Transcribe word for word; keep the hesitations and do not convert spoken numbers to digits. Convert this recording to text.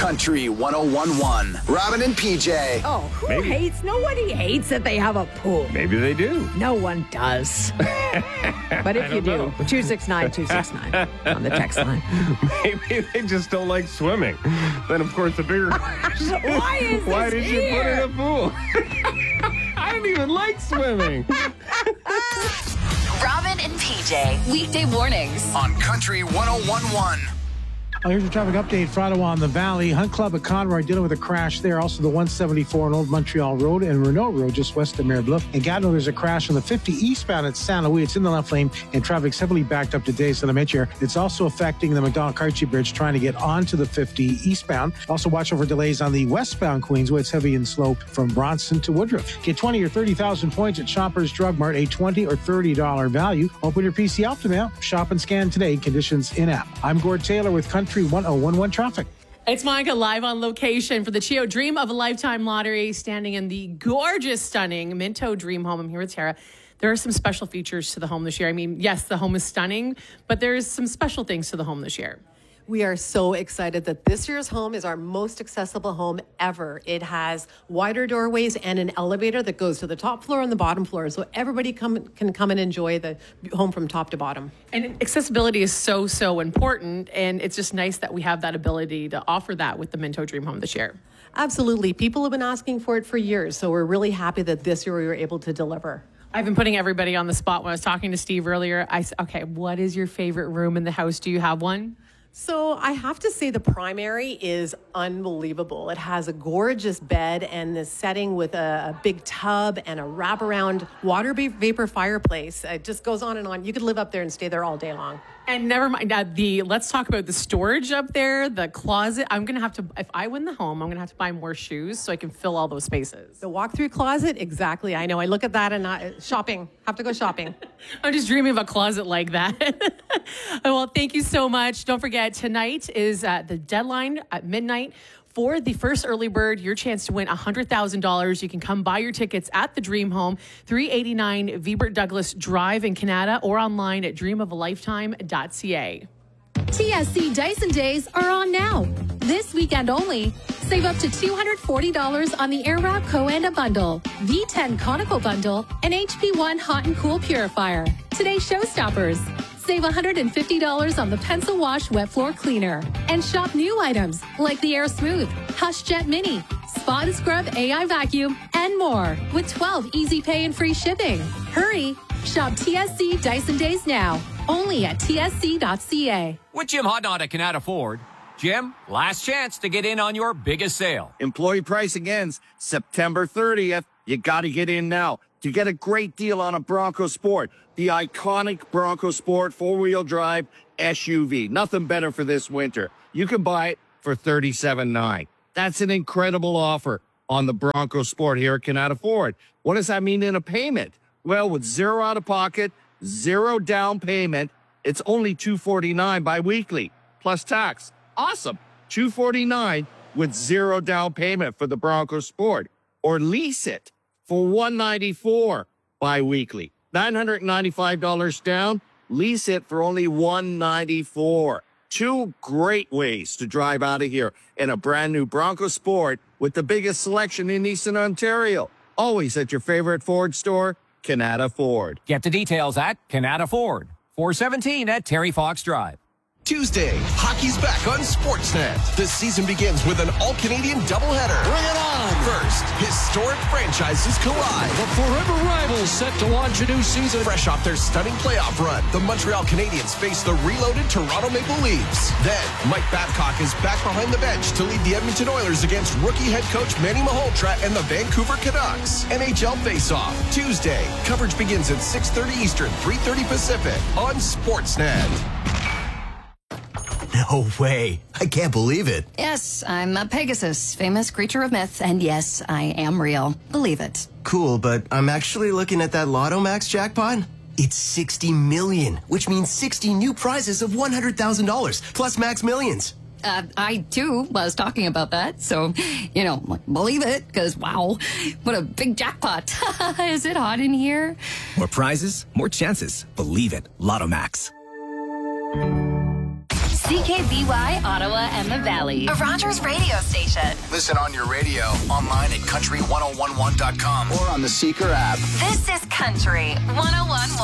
Country one oh one point one. Robin and P J. Oh, who Maybe. hates? Nobody hates that they have a pool. Maybe they do. No one does. But if you do, two six nine, two six nine on the text line. Maybe they just don't like swimming. Then, of course, the bigger question is, Why is this why did you put here? in a pool? I don't even like swimming. Robin and P J, weekday mornings. On Country one oh one point one. Well, here's your traffic update for Ottawa on the Valley. Hunt Club at Conroy dealing with a crash there. Also, the one seventy-four on Old Montreal Road and Renault Road just west of Marebluff. And Gatineau, there's a crash on the fifty eastbound at Saint Louis. It's in the left lane, and traffic's heavily backed up today. So, I mentioned here, it's also affecting the McDonald-Cartier Bridge trying to get onto the fifty eastbound. Also, watch over delays on the westbound Queensway. It's heavy and slow from Bronson to Woodruff. Get twenty or thirty thousand points at Shoppers Drug Mart, a twenty or thirty dollars value. Open your P C Optima. Shop and scan today. Conditions in-app. I'm Gord Taylor with Country one oh one point one Traffic. It's Monica live on location for the Chio Dream of a Lifetime Lottery, standing in the gorgeous, stunning Minto Dream Home. I'm here with Tara. There are some special features to the home this year. I mean, yes, the home is stunning, but there's some special things to the home this year. We are so excited that this year's home is our most accessible home ever. It has wider doorways and an elevator that goes to the top floor and the bottom floor, so everybody come, can come and enjoy the home from top to bottom. And accessibility is so, so important, and it's just nice that we have that ability to offer that with the Minto Dream Home this year. Absolutely. People have been asking for it for years, so we're really happy that this year we were able to deliver. I've been putting everybody on the spot. When I was talking to Steve earlier, I said, okay, what is your favorite room in the house? Do you have one? So I have to say the primary is unbelievable. It has a gorgeous bed and this setting with a, a big tub and a wraparound water vapor fireplace. It just goes on and on. You could live up there and stay there all day long. And never mind uh, the, let's talk about the storage up there, the closet. I'm going to have to, if I win the home, I'm going to have to buy more shoes so I can fill all those spaces. The walk-through closet, exactly. I know. I look at that and I, shopping, have to go shopping. I'm just dreaming of a closet like that. Well, thank you so much. Don't forget, tonight is uh, the deadline at midnight. For the first early bird, your chance to win one hundred thousand dollars. You can come buy your tickets at the Dream Home, three eighty-nine Vibert Douglas Drive in Canada, or online at dream of a lifetime dot c a. T S C Dyson Days are on now. This weekend only. Save up to two hundred forty dollars on the Airwrap Coanda Bundle, V ten Conical Bundle, and H P one Hot and Cool Purifier. Today's showstoppers. Save one hundred fifty dollars on the Pencil Wash Wet Floor Cleaner. And shop new items like the Air Smooth, Hush Jet Mini, Spot and Scrub A I Vacuum, and more with twelve easy pay and free shipping. Hurry! Shop T S C Dyson Days now. Only at T S C dot c a. With Jim Hodnott at Canada Ford. Jim, last chance to get in on your biggest sale. Employee pricing ends September thirtieth. You got to get in now to get a great deal on a Bronco Sport, the iconic Bronco Sport four-wheel drive S U V. Nothing better for this winter. You can buy it for thirty-seven thousand nine hundred dollars. That's an incredible offer on the Bronco Sport here at Canada Ford. What does that mean in a payment? Well, with zero out of pocket, zero down payment, it's only two hundred forty-nine dollars bi-weekly plus tax. Awesome. two hundred forty-nine dollars with zero down payment for the Bronco Sport, or lease it for one hundred ninety-four dollars bi-weekly. nine hundred ninety-five dollars down, lease it for only one hundred ninety-four dollars. Two great ways to drive out of here in a brand new Bronco Sport with the biggest selection in Eastern Ontario. Always at your favorite Ford store, Canada Ford. Get the details at Canada Ford, four seventeen at Terry Fox Drive. Tuesday, hockey's back on Sportsnet. The season begins with an all-Canadian doubleheader. Bring it on! First, historic franchises collide. The forever rivals set to launch a new season. Fresh off their stunning playoff run, the Montreal Canadiens face the reloaded Toronto Maple Leafs. Then, Mike Babcock is back behind the bench to lead the Edmonton Oilers against rookie head coach Manny Malhotra and the Vancouver Canucks. N H L face-off, Tuesday. Coverage begins at six thirty Eastern, three thirty Pacific on Sportsnet. No way. I can't believe it. Yes, I'm a Pegasus, famous creature of myth, and yes, I am real. Believe it. Cool, but I'm actually looking at that Lotto Max jackpot. It's sixty million, which means sixty new prizes of one hundred thousand dollars, plus Max Millions. Uh, I, too, was talking about that, so, you know, believe it, because, wow, what a big jackpot. Is it hot in here? More prizes, more chances. Believe it. Lotto Max. C K B Y, Ottawa and the Valley. A Rogers radio station. Listen on your radio, online at country ten eleven dot com, or on the Seeker app. This is Country one oh one point one.